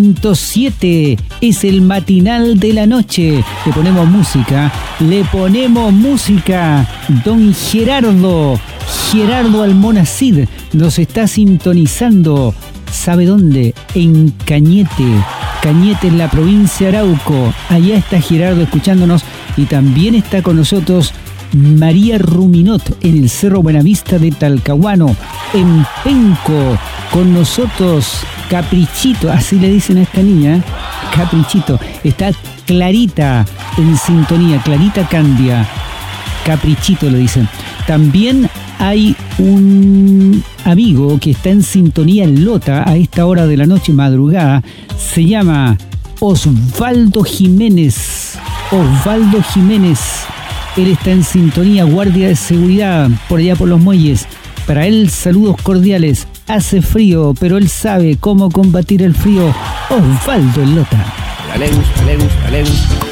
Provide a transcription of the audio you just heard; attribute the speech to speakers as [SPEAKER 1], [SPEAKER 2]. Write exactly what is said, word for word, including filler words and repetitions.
[SPEAKER 1] ciento siete es el matinal de la noche. Le ponemos música, le ponemos música. Don Gerardo, Gerardo Almonacid nos está sintonizando. ¿Sabe dónde? En Cañete. Cañete en la provincia de Arauco. Allá está Gerardo escuchándonos y también está con nosotros María Ruminot en el Cerro Buenavista de Talcahuano. En Penco con nosotros Caprichito, así le dicen a esta niña, Caprichito. Está Clarita en sintonía, Clarita Candia, Caprichito le dicen. También hay un amigo que está en sintonía en Lota a esta hora de la noche, madrugada. Se llama Osvaldo Jiménez. Osvaldo Jiménez. Él está en sintonía, guardia de seguridad por allá por los muelles. Para él, saludos cordiales. Hace frío, pero él sabe cómo combatir el frío. Osvaldo en Lota.
[SPEAKER 2] Alegus, alegus, alegus.